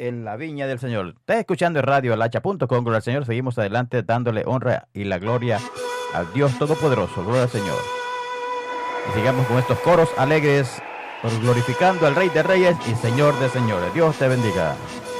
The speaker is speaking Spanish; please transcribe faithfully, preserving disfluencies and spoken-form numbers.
en la viña del Señor. Estás escuchando en radio el hacha punto com, gloria al Señor. Seguimos adelante dándole honra y la gloria al Dios Todopoderoso, gloria al Señor. Y sigamos con estos coros alegres, glorificando al Rey de Reyes y Señor de Señores. Dios te bendiga.